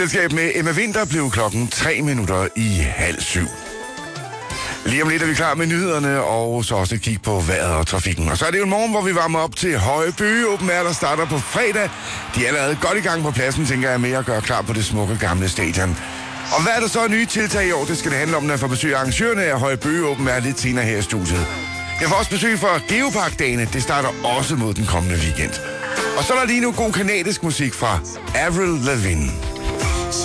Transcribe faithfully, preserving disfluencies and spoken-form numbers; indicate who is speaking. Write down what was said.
Speaker 1: Selskab med Emma Winter blev klokken tre minutter i halv syv. Lige om lidt er vi klar med nyhederne, og så også et kig på vejret og trafikken. Og så er det jo en morgen, hvor vi varmer op til Højby. Åben er der starter på fredag. De er allerede godt i gang på pladsen, tænker jeg, med at gøre klar på det smukke gamle stadion. Og hvad er der så nye tiltag i år? Det skal det handle om, når jeg får besøg af arrangørerne af Højby Åben er lidt senere her i studiet. Jeg får også besøg fra Geopark-dagene. Det starter også mod den kommende weekend. Og så er der lige nu god kanadisk musik fra Avril Lavigne.